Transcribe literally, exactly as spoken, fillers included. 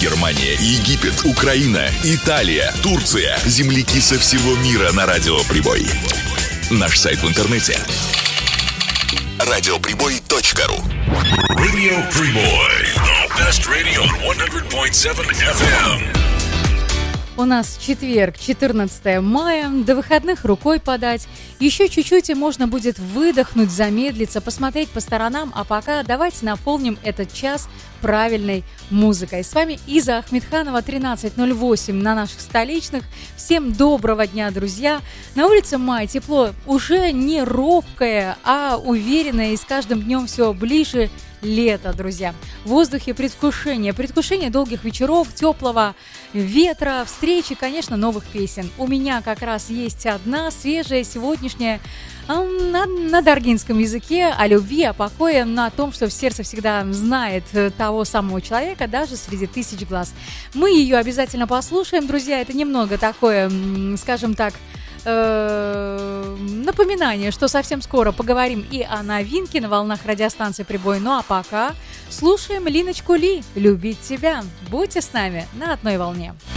Германия, Египет, Украина, Италия, Турция. Земляки со всего мира на Радио Прибой. Наш сайт в интернете радиоприбой точка ру. Radio Прибой, the best radio on one hundred point seven эф эм. У нас четверг, четырнадцатое мая, до выходных рукой подать. Еще чуть-чуть и можно будет выдохнуть, замедлиться, посмотреть по сторонам. А пока давайте наполним этот час правильной музыкой. С вами Иза Ахмедханова, тринадцать ноль восемь на наших столичных. Всем доброго дня, друзья. На улице май, тепло уже не робкое, а уверенное, и с каждым днем все ближе лето, друзья. В воздухе предвкушение, предвкушение долгих вечеров, теплого ветра, встречи, конечно, новых песен. У меня как раз есть одна свежая, сегодняшняя, на, на даргинском языке, о любви, о покое, на том, что в сердце всегда знает того самого человека, даже среди тысяч глаз. Мы ее обязательно послушаем, друзья. Это немного такое, скажем так, напоминание, что совсем скоро поговорим и о новинке на волнах радиостанции Прибой. Ну а пока слушаем Линочку Ли «Любить тебя». Будьте с нами на одной волне.